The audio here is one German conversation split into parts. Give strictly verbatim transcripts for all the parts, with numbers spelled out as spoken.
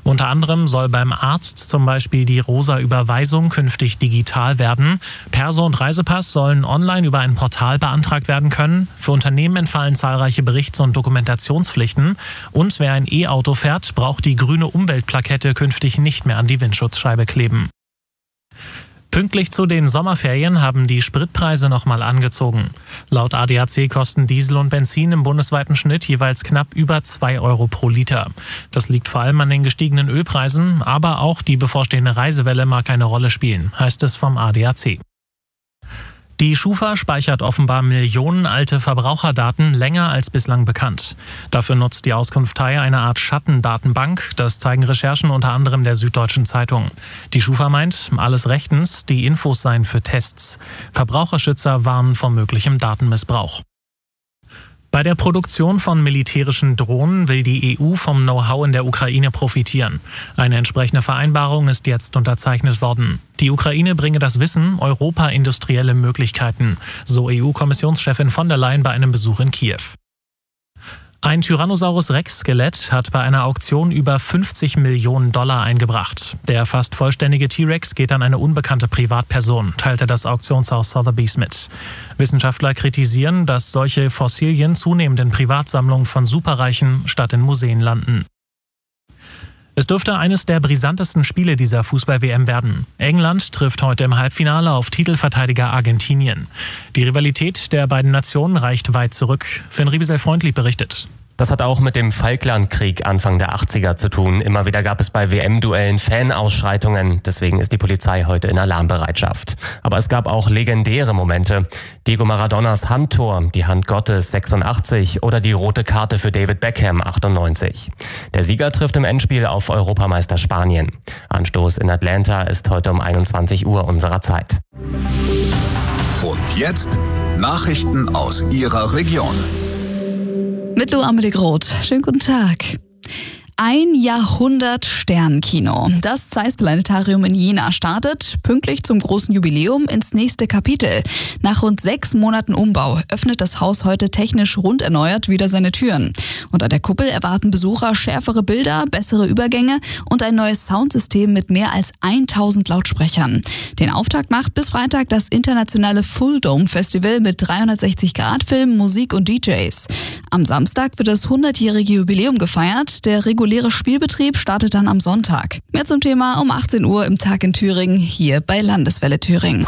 Unter anderem soll beim Arzt zum Beispiel die Rosa-Überweisung künftig digital werden. Perso und Reisepass sollen online über ein Portal beantragt werden können. Für Unternehmen entfallen zahlreiche Berichts- und Dokumentationspflichten. Und wer ein E-Auto fährt, braucht die grüne Umweltplakette künftig nicht mehr an die Windschutzscheibe kleben. Pünktlich zu den Sommerferien haben die Spritpreise nochmal angezogen. Laut A D A C kosten Diesel und Benzin im bundesweiten Schnitt jeweils knapp über zwei Euro pro Liter. Das liegt vor allem an den gestiegenen Ölpreisen, aber auch die bevorstehende Reisewelle mag eine Rolle spielen, heißt es vom A D A C. Die Schufa speichert offenbar Millionen alte Verbraucherdaten länger als bislang bekannt. Dafür nutzt die Auskunftei eine Art Schattendatenbank. Das zeigen Recherchen unter anderem der Süddeutschen Zeitung. Die Schufa meint, alles rechtens, die Infos seien für Tests. Verbraucherschützer warnen vor möglichem Datenmissbrauch. Bei der Produktion von militärischen Drohnen will die E U vom Know-how in der Ukraine profitieren. Eine entsprechende Vereinbarung ist jetzt unterzeichnet worden. Die Ukraine bringe das Wissen, Europa industrielle Möglichkeiten, so E U-Kommissionschefin von der Leyen bei einem Besuch in Kiew. Ein Tyrannosaurus Rex-Skelett hat bei einer Auktion über fünfzig Millionen Dollar eingebracht. Der fast vollständige T-Rex geht an eine unbekannte Privatperson, teilte das Auktionshaus Sotheby's mit. Wissenschaftler kritisieren, dass solche Fossilien zunehmend in Privatsammlungen von Superreichen statt in Museen landen. Es dürfte eines der brisantesten Spiele dieser Fußball-W M werden. England trifft heute im Halbfinale auf Titelverteidiger Argentinien. Die Rivalität der beiden Nationen reicht weit zurück. Finn Riebesel-Freundlich berichtet. Das hat auch mit dem Falklandkrieg Anfang der achtziger zu tun. Immer wieder gab es bei W M-Duellen Fanausschreitungen. Deswegen ist die Polizei heute in Alarmbereitschaft. Aber es gab auch legendäre Momente. Diego Maradonas Handtor, die Hand Gottes sechsundachtzig oder die rote Karte für David Beckham achtundneunzig. Der Sieger trifft im Endspiel auf Europameister Spanien. Anstoß in Atlanta ist heute um einundzwanzig Uhr unserer Zeit. Und jetzt Nachrichten aus Ihrer Region. Mit Lo Amelie Groth. Schönen guten Tag. Ein Jahrhundert Sternenkino. Das Zeiss Planetarium in Jena startet pünktlich zum großen Jubiläum ins nächste Kapitel. Nach rund sechs Monaten Umbau öffnet das Haus heute technisch rund erneuert wieder seine Türen. Unter der Kuppel erwarten Besucher schärfere Bilder, bessere Übergänge und ein neues Soundsystem mit mehr als tausend Lautsprechern. Den Auftakt macht bis Freitag das internationale Full Dome Festival mit dreihundertsechzig Grad Film, Musik und D Js. Am Samstag wird das hundertjährige Jubiläum gefeiert. Der reguläre Spielbetrieb startet dann am Sonntag. Mehr zum Thema um achtzehn Uhr im Tag in Thüringen, hier bei Landeswelle Thüringen.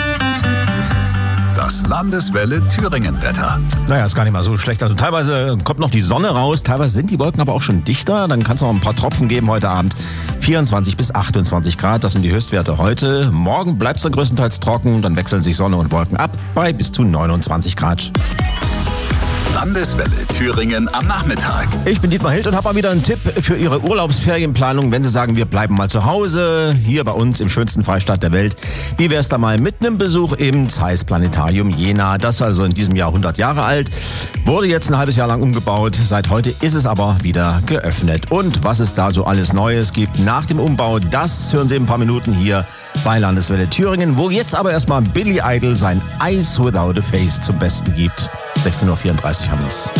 Das Landeswelle Thüringen-Wetter. Naja, ist gar nicht mal so schlecht. Also teilweise kommt noch die Sonne raus, teilweise sind die Wolken aber auch schon dichter. Dann kann es noch ein paar Tropfen geben heute Abend. vierundzwanzig bis achtundzwanzig Grad, das sind die Höchstwerte heute. Morgen bleibt es dann größtenteils trocken, dann wechseln sich Sonne und Wolken ab bei bis zu neunundzwanzig Grad. Landeswelle Thüringen am Nachmittag. Ich bin Dietmar Hild und habe mal wieder einen Tipp für Ihre Urlaubsferienplanung, wenn Sie sagen, wir bleiben mal zu Hause, hier bei uns im schönsten Freistaat der Welt. Wie wäre es da mal mit einem Besuch im Zeiss Planetarium Jena? Das ist also in diesem Jahr hundert Jahre alt, wurde jetzt ein halbes Jahr lang umgebaut. Seit heute ist es aber wieder geöffnet. Und was es da so alles Neues gibt nach dem Umbau, das hören Sie in ein paar Minuten hier bei Landeswelle Thüringen, wo jetzt aber erstmal Billy Idol sein Eyes Without a Face zum Besten gibt. sechzehn Uhr vierunddreißig haben wir es.